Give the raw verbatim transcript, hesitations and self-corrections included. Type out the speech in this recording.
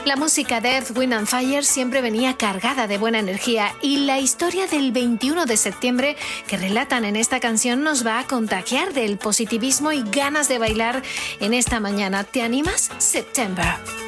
La música de Earth, Wind and Fire siempre venía cargada de buena energía y la historia del veintiuno de septiembre que relatan en esta canción nos va a contagiar del positivismo y ganas de bailar en esta mañana. ¿Te animas? September.